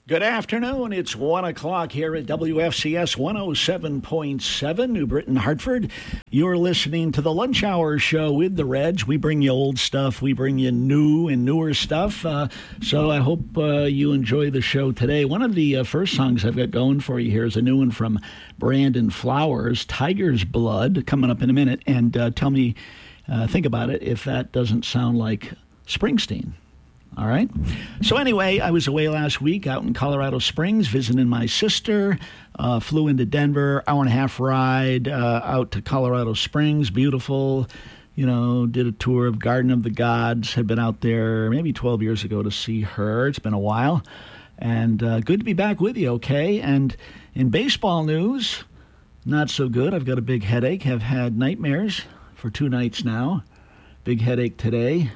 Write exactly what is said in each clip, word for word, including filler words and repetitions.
Good afternoon. It's one o'clock here at W F C S one oh seven point seven, New Britain, Hartford. You're listening to the Lunch Hour Show with the Reds. We bring you old stuff. We bring you new and newer stuff. Uh, so I hope uh, you enjoy the show today. One of the uh, first songs I've got going for you here is a new one from Brandon Flowers, Tiger's Blood, coming up in a minute. And uh, tell me, uh, think about it, if that doesn't sound like Springsteen. All right. So anyway, I was away last week out in Colorado Springs visiting my sister. Uh, flew into Denver, hour and a half ride uh, out to Colorado Springs. Beautiful. You know, did a tour of Garden of the Gods. Had been out there maybe twelve years ago to see her. It's been a while. And uh, good to be back with you, okay? And in baseball news, not so good. I've got a big headache. Have had nightmares for two nights now. Big headache today.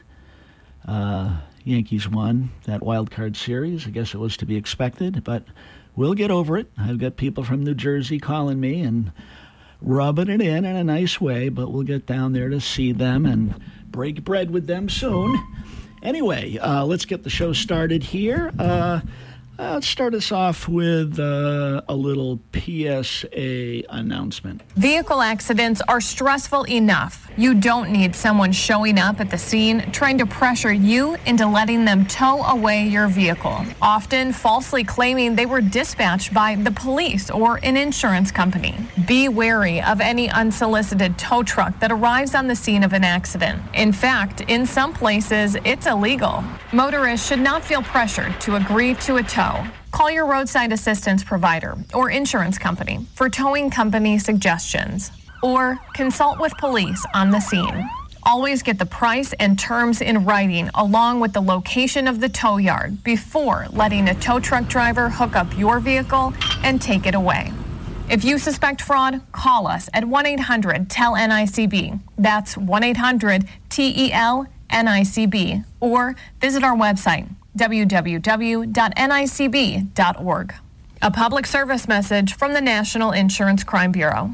Uh... Yankees won that wild card series. I guess it was to be expected, but we'll get over it. I've got people from New Jersey calling me and rubbing it in in a nice way, but we'll get down there to see them and break bread with them soon. Anyway, uh, let's get the show started here. Uh, uh, let's start us off with uh, a little P S A announcement. Vehicle accidents are stressful enough. You don't need someone showing up at the scene trying to pressure you into letting them tow away your vehicle, often falsely claiming they were dispatched by the police or an insurance company. Be wary of any unsolicited tow truck that arrives on the scene of an accident. In fact, in some places, it's illegal. Motorists should not feel pressured to agree to a tow. Call your roadside assistance provider or insurance company for towing company suggestions, or consult with police on the scene. Always get the price and terms in writing along with the location of the tow yard before letting a tow truck driver hook up your vehicle and take it away. If you suspect fraud, call us at one eight hundred T E L N I C B. That's one eight hundred T E L N I C B, or visit our website, w w w dot n i c b dot org. A public service message from the National Insurance Crime Bureau.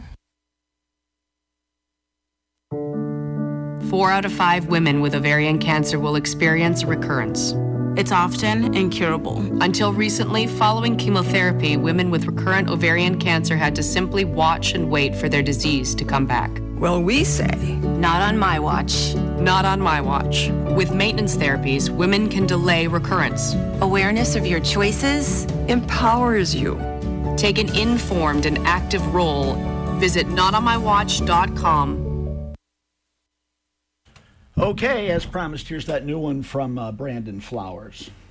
Four out of five women with ovarian cancer will experience recurrence. It's often incurable. Until recently, following chemotherapy, women with recurrent ovarian cancer had to simply watch and wait for their disease to come back. Well, we say, not on my watch. Not on my watch. With maintenance therapies, women can delay recurrence. Awareness of your choices empowers you. Take an informed and active role. Visit not on my watch dot com. Okay, as promised, here's that new one from uh, Brandon Flowers.